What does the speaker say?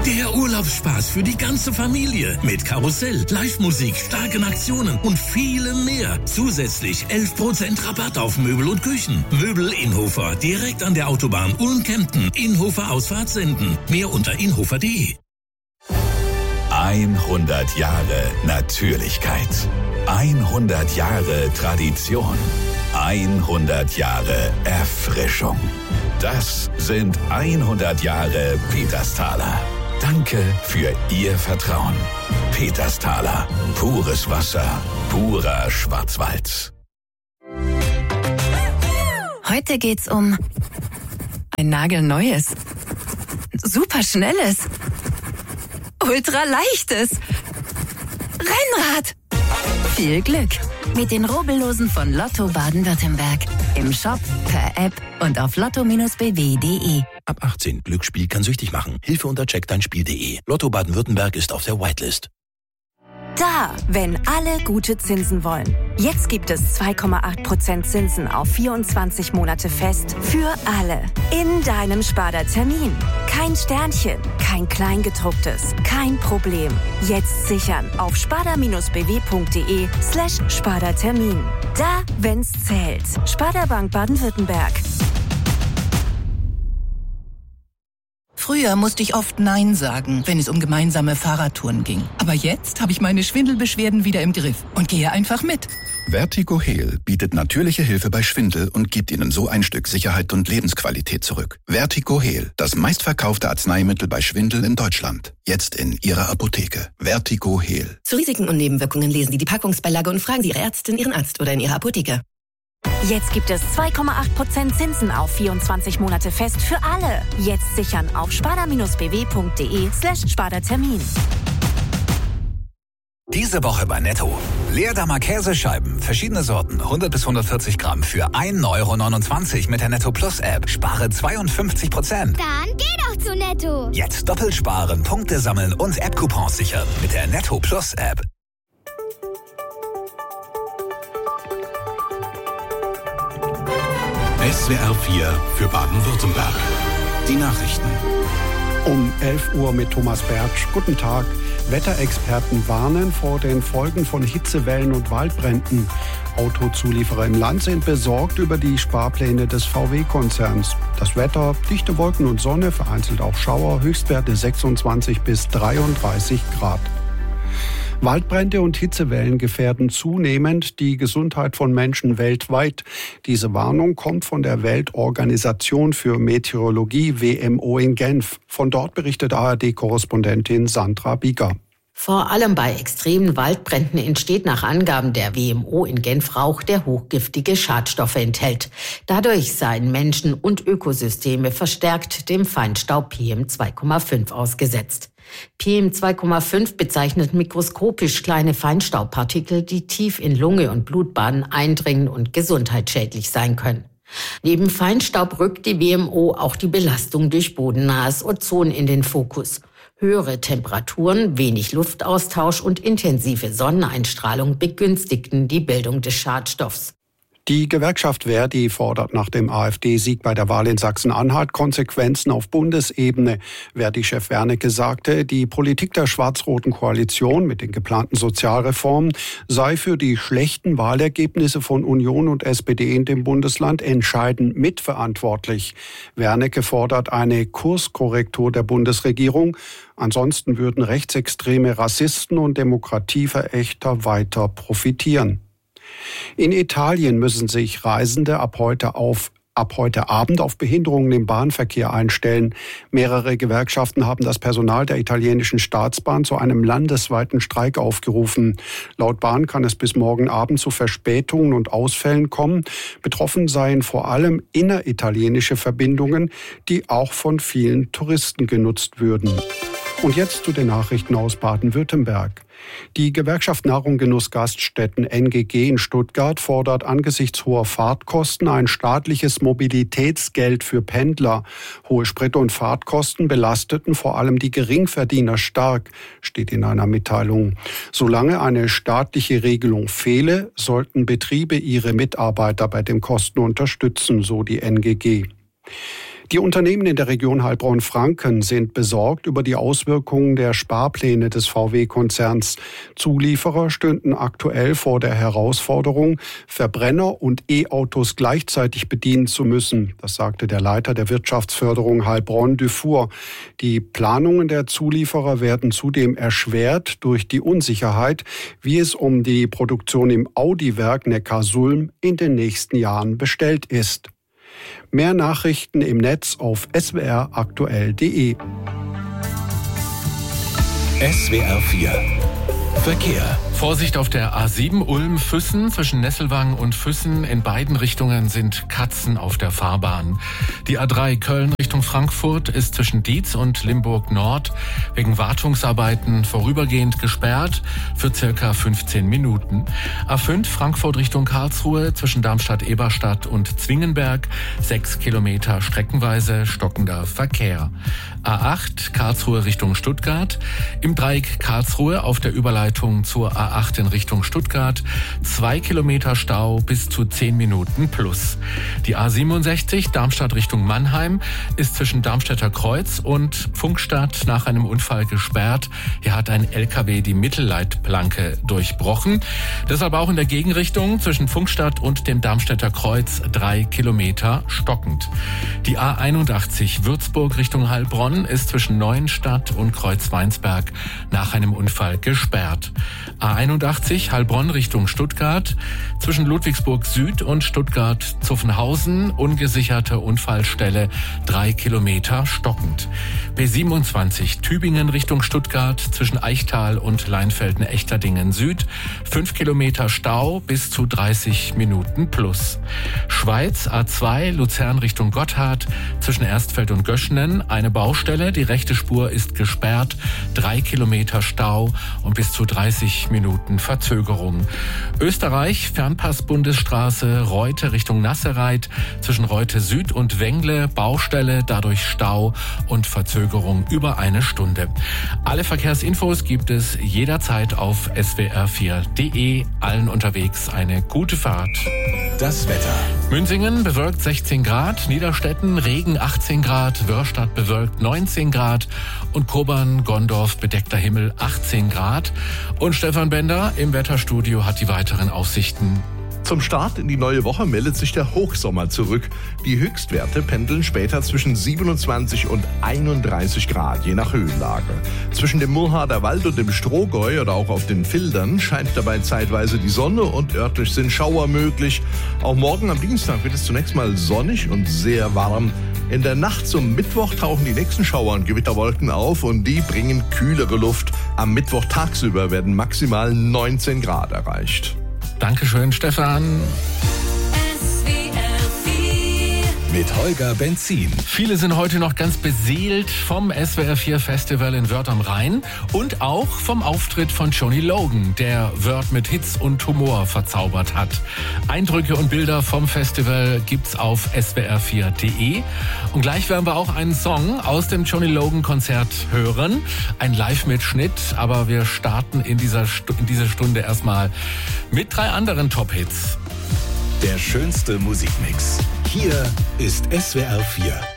Der Urlaubsspaß für die ganze Familie. Mit Karussell, Live-Musik, starken Aktionen und vielem mehr. Zusätzlich 11% Rabatt auf Möbel und Küchen. Möbel Inhofer, direkt an der Autobahn Ulm-Kempten. Inhofer Ausfahrt senden. Mehr unter inhofer.de. 100 Jahre Natürlichkeit. 100 Jahre Tradition. 100 Jahre Erfrischung. Das sind 100 Jahre Petersthaler. Danke für Ihr Vertrauen. Petersthaler. Pures Wasser. Purer Schwarzwald. Heute geht's um ein nagelneues, superschnelles, ultraleichtes Rennrad. Viel Glück mit den Rubbellosen von Lotto Baden-Württemberg. Im Shop, per App und auf lotto-bw.de. Ab 18. Glücksspiel kann süchtig machen. Hilfe unter checkdeinspiel.de. Lotto Baden-Württemberg ist auf der Whitelist. Da, wenn alle gute Zinsen wollen. Jetzt gibt es 2,8% Zinsen auf 24 Monate fest für alle. In deinem Sparda-Termin. Kein Sternchen, kein Kleingedrucktes, kein Problem. Jetzt sichern auf sparda-bw.de/Sparda-Termin. Da, wenn's zählt. Sparda Bank Baden-Württemberg. Früher musste ich oft Nein sagen, wenn es um gemeinsame Fahrradtouren ging. Aber jetzt habe ich meine Schwindelbeschwerden wieder im Griff und gehe einfach mit. Vertigo-Heal bietet natürliche Hilfe bei Schwindel und gibt Ihnen so ein Stück Sicherheit und Lebensqualität zurück. Vertigo-Heal, das meistverkaufte Arzneimittel bei Schwindel in Deutschland. Jetzt in Ihrer Apotheke. Vertigo-Heal. Zu Risiken und Nebenwirkungen lesen Sie die Packungsbeilage und fragen Sie Ihre Ärztin, Ihren Arzt oder in Ihrer Apotheke. Jetzt gibt es 2,8% Zinsen auf 24 Monate fest für alle. Jetzt sichern auf sparda-bw.de/Sparda-Termin. Diese Woche bei Netto. Leerdammer Käsescheiben, verschiedene Sorten, 100 bis 140 Gramm für 1,29 € mit der Netto Plus App. Spare 52%. Dann geh doch zu Netto. Jetzt doppelt sparen, Punkte sammeln und App-Coupons sichern mit der Netto Plus App. SWR 4 für Baden-Württemberg. Die Nachrichten. Um 11 Uhr mit Thomas Bertsch. Guten Tag. Wetterexperten warnen vor den Folgen von Hitzewellen und Waldbränden. Autozulieferer im Land sind besorgt über die Sparpläne des VW-Konzerns. Das Wetter, dichte Wolken und Sonne, vereinzelt auch Schauer, Höchstwerte 26 bis 33 Grad. Waldbrände und Hitzewellen gefährden zunehmend die Gesundheit von Menschen weltweit. Diese Warnung kommt von der Weltorganisation für Meteorologie WMO in Genf. Von dort berichtet ARD-Korrespondentin Sandra Bieger. Vor allem bei extremen Waldbränden entsteht nach Angaben der WMO in Genf Rauch, der hochgiftige Schadstoffe enthält. Dadurch seien Menschen und Ökosysteme verstärkt dem Feinstaub PM2,5 ausgesetzt. PM2,5 bezeichnet mikroskopisch kleine Feinstaubpartikel, die tief in Lunge und Blutbahnen eindringen und gesundheitsschädlich sein können. Neben Feinstaub rückt die WMO auch die Belastung durch bodennahes Ozon in den Fokus. Höhere Temperaturen, wenig Luftaustausch und intensive Sonneneinstrahlung begünstigten die Bildung des Schadstoffs. Die Gewerkschaft Verdi fordert nach dem AfD-Sieg bei der Wahl in Sachsen-Anhalt Konsequenzen auf Bundesebene. Verdi-Chef Wernicke sagte, die Politik der schwarz-roten Koalition mit den geplanten Sozialreformen sei für die schlechten Wahlergebnisse von Union und SPD in dem Bundesland entscheidend mitverantwortlich. Wernicke fordert eine Kurskorrektur der Bundesregierung. Ansonsten würden rechtsextreme Rassisten und Demokratieverächter weiter profitieren. In Italien müssen sich Reisende ab heute Abend auf Behinderungen im Bahnverkehr einstellen. Mehrere Gewerkschaften haben das Personal der italienischen Staatsbahn zu einem landesweiten Streik aufgerufen. Laut Bahn kann es bis morgen Abend zu Verspätungen und Ausfällen kommen. Betroffen seien vor allem inneritalienische Verbindungen, die auch von vielen Touristen genutzt würden. Und jetzt zu den Nachrichten aus Baden-Württemberg. Die Gewerkschaft Nahrung Genuss Gaststätten NGG in Stuttgart fordert angesichts hoher Fahrtkosten ein staatliches Mobilitätsgeld für Pendler. Hohe Sprit- und Fahrtkosten belasteten vor allem die Geringverdiener stark, steht in einer Mitteilung. Solange eine staatliche Regelung fehle, sollten Betriebe ihre Mitarbeiter bei den Kosten unterstützen, so die NGG. Die Unternehmen in der Region Heilbronn-Franken sind besorgt über die Auswirkungen der Sparpläne des VW-Konzerns. Zulieferer stünden aktuell vor der Herausforderung, Verbrenner und E-Autos gleichzeitig bedienen zu müssen. Das sagte der Leiter der Wirtschaftsförderung Heilbronn, Dufour. Die Planungen der Zulieferer werden zudem erschwert durch die Unsicherheit, wie es um die Produktion im Audi-Werk Neckarsulm in den nächsten Jahren bestellt ist. Mehr Nachrichten im Netz auf swraktuell.de. SWR 4 Verkehr. Vorsicht auf der A7 Ulm-Füssen. Zwischen Nesselwang und Füssen in beiden Richtungen sind Katzen auf der Fahrbahn. Die A3 Köln Richtung Frankfurt ist zwischen Dietz und Limburg Nord wegen Wartungsarbeiten vorübergehend gesperrt für circa 15 Minuten. A5 Frankfurt Richtung Karlsruhe zwischen Darmstadt-Eberstadt und Zwingenberg 6 Kilometer streckenweise stockender Verkehr. A8 Karlsruhe Richtung Stuttgart. Im Dreieck Karlsruhe auf der Überleitung zur A8 in Richtung Stuttgart 2 Kilometer Stau bis zu 10 Minuten plus. Die A67 Darmstadt Richtung Mannheim ist zwischen Darmstädter Kreuz und Pfungstadt nach einem Unfall gesperrt. Hier hat ein LKW die Mittelleitplanke durchbrochen. Deshalb auch in der Gegenrichtung zwischen Pfungstadt und dem Darmstädter Kreuz 3 Kilometer stockend. Die A81 Würzburg Richtung Heilbronn ist zwischen Neuenstadt und Kreuzweinsberg nach einem Unfall gesperrt. A81 Heilbronn Richtung Stuttgart zwischen Ludwigsburg Süd und Stuttgart-Zuffenhausen ungesicherte Unfallstelle 3 Kilometer stockend. B27 Tübingen Richtung Stuttgart zwischen Eichtal und Leinfelden-Echterdingen Süd 5 Kilometer Stau bis zu 30 Minuten plus. Schweiz A2 Luzern Richtung Gotthard zwischen Erstfeld und Göschenen eine Baustelle, die rechte Spur ist gesperrt, 3 Kilometer Stau und bis zu 30 Minuten Verzögerung. Österreich Fernpass-Bundesstraße Reute Richtung Nassereit zwischen Reute Süd und Wengle Baustelle, dadurch Stau und Verzögerung über eine Stunde. Alle Verkehrsinfos gibt es jederzeit auf swr4.de. Allen unterwegs eine gute Fahrt. Das Wetter. Münzingen bewölkt 16 Grad, Niederstetten Regen 18 Grad, Wörstadt bewölkt 19 Grad und Kobern-Gondorf bedeckter Himmel 18 Grad. Und Stefan Bender im Wetterstudio hat die weiteren Aussichten. Zum Start in die neue Woche meldet sich der Hochsommer zurück. Die Höchstwerte pendeln später zwischen 27 und 31 Grad, je nach Höhenlage. Zwischen dem Murrharder Wald und dem Strohgäu oder auch auf den Fildern scheint dabei zeitweise die Sonne und örtlich sind Schauer möglich. Auch morgen am Dienstag wird es zunächst mal sonnig und sehr warm. In der Nacht zum Mittwoch tauchen die nächsten Schauer und Gewitterwolken auf und die bringen kühlere Luft. Am Mittwoch tagsüber werden maximal 19 Grad erreicht. Dankeschön, Stefan. Mit Holger Benzin. Viele sind heute noch ganz beseelt vom SWR 4 Festival in Wörth am Rhein und auch vom Auftritt von Johnny Logan, der Wörth mit Hits und Humor verzaubert hat. Eindrücke und Bilder vom Festival gibt's auf swr4.de. Und gleich werden wir auch einen Song aus dem Johnny Logan Konzert hören. Ein Live-Mitschnitt, aber wir starten in dieser Stunde erstmal mit 3 anderen Top-Hits. Der schönste Musikmix. Hier ist SWR 4.